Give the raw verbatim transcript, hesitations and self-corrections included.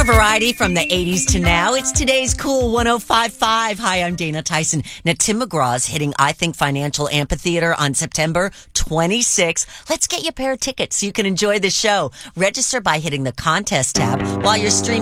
variety from the eighties to now. It's today's Cool one oh five point five. Hi, I'm Dana Tyson. Now, Tim McGraw's hitting I Think Financial Amphitheater on September twenty-sixth. Let's get you a pair of tickets so you can enjoy the show. Register by hitting the contest tab while you're streaming